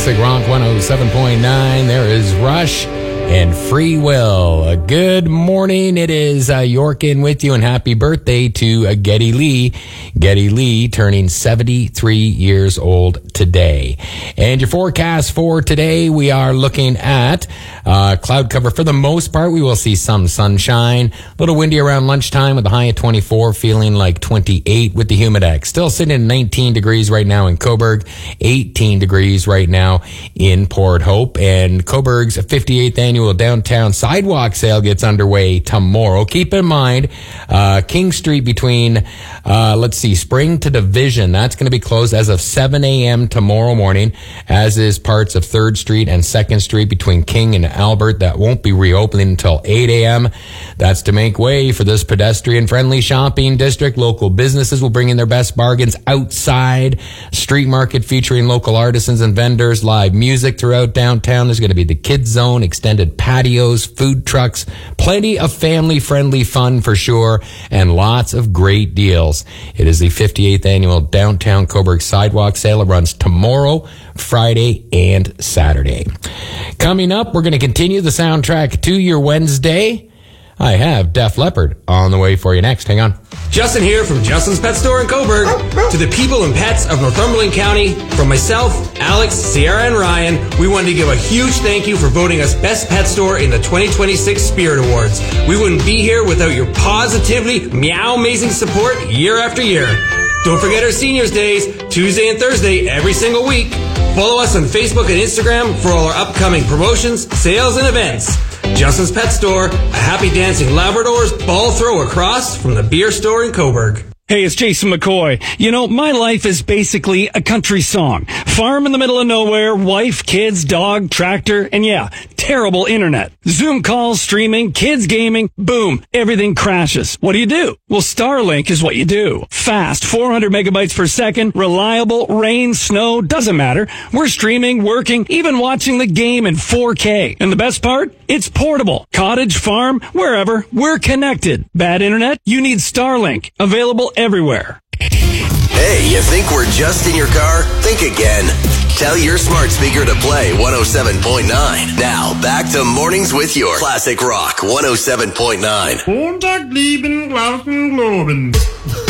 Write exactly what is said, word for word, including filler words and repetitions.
Classic Rock one oh seven point nine. There is Rush and Free Will. A good morning. It is uh, Yorkin with you, and happy birthday to uh, Geddy Lee. Geddy Lee turning seventy-three years old today. And your forecast for today, we are looking at uh, cloud cover for the most part. We will see some sunshine. A little windy around lunchtime with a high of twenty-four, feeling like twenty-eight with the Humidex. Still sitting at nineteen degrees right now in Cobourg, eighteen degrees right now in Port Hope. And Cobourg's fifty-eighth annual downtown sidewalk sale gets underway tomorrow. Keep in mind, uh, King Street between, uh, let's see, Spring to Division, that's going to be closed as of seven a.m. tomorrow morning, as is parts of third Street and second Street between King and Albert. That won't be reopening until eight a.m. That's to make way for this pedestrian-friendly shopping district. Local businesses will bring in their best bargains outside. Street market featuring local artisans and vendors, live music throughout downtown. There's going to be the kids zone, extended patios, food trucks, plenty of family-friendly fun for sure, and lots of great deals. It is the fifty-eighth annual Downtown Cobourg Sidewalk Sale. It runs tomorrow, Friday, and Saturday. Coming up, we're going to continue the soundtrack to your Wednesday. I have Def Leppard on the way for you next. Hang on. Justin here from Justin's Pet Store in Cobourg. To the people and pets of Northumberland County, from myself, Alex, Sierra, and Ryan, we wanted to give a huge thank you for voting us Best Pet Store in the twenty twenty-six Spirit Awards. We wouldn't be here without your positively meow amazing support year after year. Don't forget our Seniors Days, Tuesday and Thursday every single week. Follow us on Facebook and Instagram for all our upcoming promotions, sales, and events. Justin's Pet Store, a happy dancing Labrador's ball throw across from the beer store in Cobourg. Hey, it's Jason McCoy. You know, my life is basically a country song. Farm in the middle of nowhere, wife, kids, dog, tractor, and yeah, terrible internet. Zoom calls, streaming, kids gaming, boom, everything crashes. What do you do? Well, Starlink is what you do. Fast, four hundred megabytes per second, reliable, rain, snow, doesn't matter. We're streaming, working, even watching the game in four K. And the best part? It's portable. Cottage, farm, wherever, we're connected. Bad internet? You need Starlink. Available everywhere. Hey, you think we're just in your car? Think again. Tell your smart speaker to play one oh seven point nine. Now, back to Mornings with Your Classic Rock one oh seven point nine. Montag, lieben, Glauben, Globen.